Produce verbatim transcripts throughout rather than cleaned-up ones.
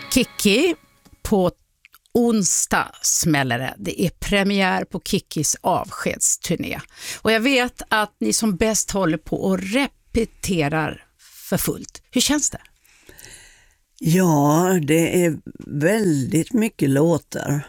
Kikki, på onsdag smäller det. Det är premiär på Kikkis avskedsturné. Och jag vet att ni som bäst håller på och repeterar för fullt. Hur känns det? Ja, det är väldigt mycket låtar.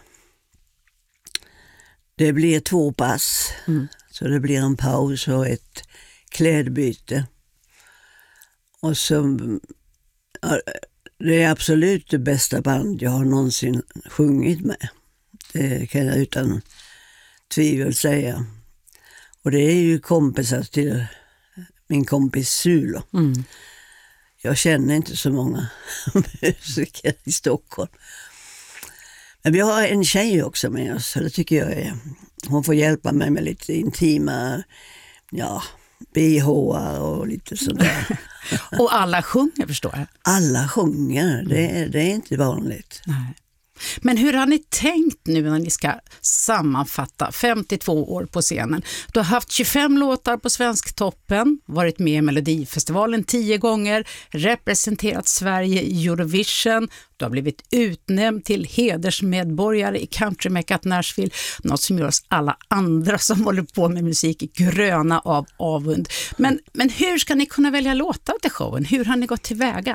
Det blir två pass. Mm. Så det blir en paus och ett klädbyte. Och så... Det är absolut det bästa band jag har någonsin sjungit med. Det kan jag utan tvivel säga. Och det är ju kompisar till min kompis Sulo. Mm. Jag känner inte så många musiker i Stockholm. Men vi har en tjej också med oss. Det tycker jag är... Hon får hjälpa mig med lite intima... Ja... B H-ar och lite sådär. Och alla sjunger, förstår jag. Alla sjunger, det är, det är inte vanligt. Nej. Men hur har ni tänkt nu när ni ska sammanfatta femtiotvå år på scenen? Du har haft tjugofem låtar på Svensktoppen, varit med i Melodifestivalen tio gånger, representerat Sverige i Eurovision, du har blivit utnämnd till hedersmedborgare i countrymeckat Nashville, något som gör oss alla andra som håller på med musik gröna av avund. Men, men hur ska ni kunna välja låtar till showen? Hur har ni gått tillväga?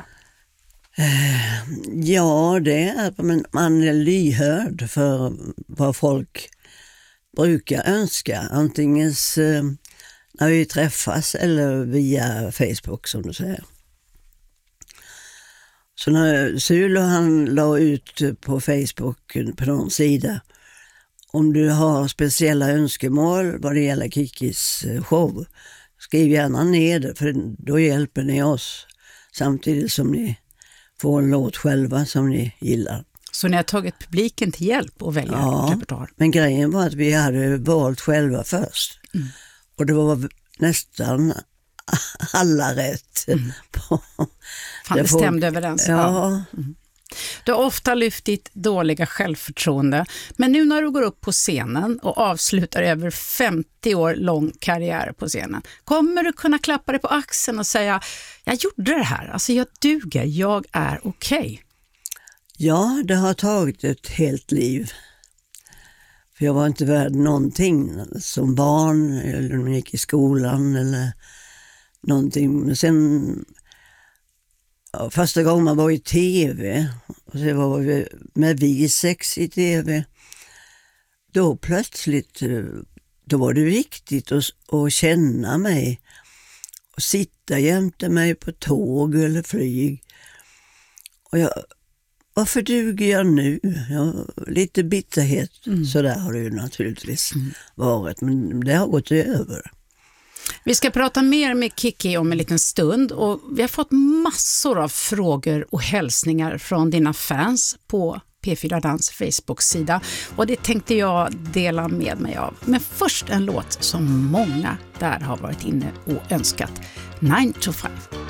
Ja, det är att man är lyhörd för vad folk brukar önska. Antingen när vi träffas eller via Facebook, som du säger. Så när Sulo han la ut på Facebook på någon sida, om du har speciella önskemål vad det gäller Kikkis show, skriv gärna ner det, för då hjälper ni oss samtidigt som ni få en låt själva som ni gillar. Så ni har tagit publiken till hjälp och välja ja, repertoar? Men grejen var att vi hade valt själva först. Mm. Och det var nästan alla rätt. Mm. På Fan, det stämde folk överens. Ja. Mm. Du har ofta lyft ditt dåliga självförtroende, men nu när du går upp på scenen och avslutar över femtio år lång karriär på scenen, kommer du kunna klappa dig på axeln och säga, jag gjorde det här, alltså jag duger, jag är okej? Okay. Ja, det har tagit ett helt liv. För jag var inte värd någonting som barn, eller när jag gick i skolan eller någonting. Men sen... Ja, första gången man var i tv, och så var vi med vi sex i tv, då plötsligt, då var det viktigt att, att känna mig och sitta jämte mig på tåg eller flyg. Och jag, varför duger jag nu? Ja, lite bitterhet, mm. så där har det ju naturligtvis mm. varit, men det har gått över. Vi ska prata mer med Kikki om en liten stund, och vi har fått massor av frågor och hälsningar från dina fans på P fyra Dans Facebook-sida, och det tänkte jag dela med mig av. Men först en låt som många där har varit inne och önskat, nine to five.